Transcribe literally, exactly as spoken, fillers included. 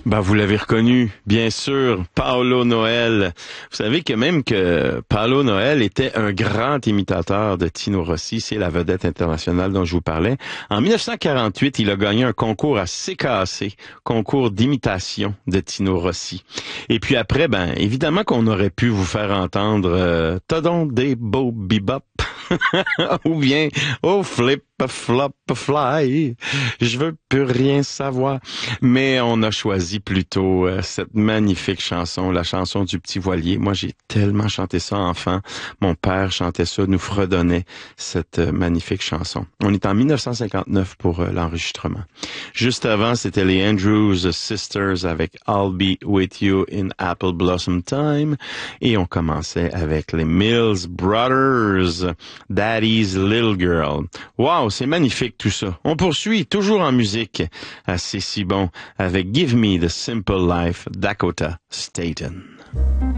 Ben, vous l'avez reconnu, bien sûr, Paolo Noël. Vous savez que même que Paolo Noël était un grand imitateur de Tino Rossi, c'est la vedette internationale dont je vous parlais. En mille neuf cent quarante-huit, il a gagné un concours à C K C, concours d'imitation de Tino Rossi. Et puis après, ben évidemment qu'on aurait pu vous faire entendre euh, T'as donc des beaux bebop ou bien Oh flip flop fly, je veux plus rien savoir. Mais on a choisi plutôt euh, cette magnifique chanson, la chanson du petit voilier. Moi, j'ai tellement chanté ça enfant. Mon père chantait ça, nous fredonnait cette euh, magnifique chanson. On est en mille neuf cent cinquante-neuf pour euh, l'enregistrement. Juste avant, c'était les Andrews Sisters avec I'll Be With You in Apple Blossom Time. Et on commençait avec les Mills Brothers, Daddy's Little Girl. Wow, c'est magnifique tout ça. On poursuit toujours en musique. C'est si bon avec Give Me the Simple Life, Dakota Staton.